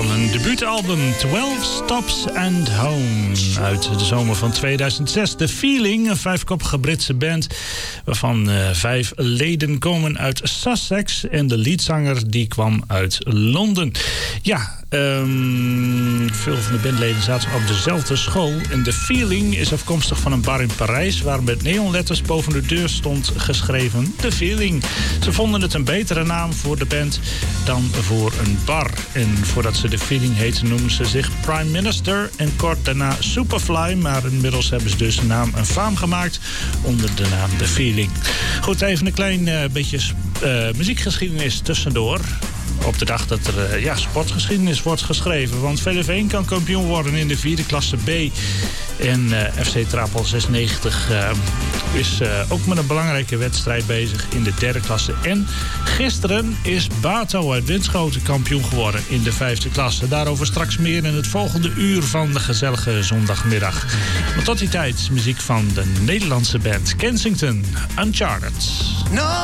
van hun debuutalbum 12 Stops and Home uit de zomer van 2006. The Feeling, een 5-koppige Britse band waarvan 5 leden komen uit Sussex en de leadzanger die kwam uit Londen. Ja, veel van de bandleden zaten op dezelfde school en The Feeling is afkomstig van een bar in Parijs waar met neonletters boven de deur stond geschreven The Feeling. Ze vonden het een betere naam voor de band dan voor een bar. En voordat ze The Feeling heette noemden ze zich Prime Minister en kort daarna Superfly, maar inmiddels hebben ze dus de naam een faam gemaakt onder de naam The Feeling. Goed, even een klein beetje muziekgeschiedenis tussendoor. Op de dag dat er sportgeschiedenis wordt geschreven. Want VLV kan kampioen worden in de 4e klasse B. En FC Trapel 96 is ook met een belangrijke wedstrijd bezig in de 3e klasse. En gisteren is Bato uit Winschoten kampioen geworden in de 5e klasse. Daarover straks meer in het volgende uur van de gezellige zondagmiddag. Maar tot die tijd muziek van de Nederlandse band Kensington, Uncharted. No.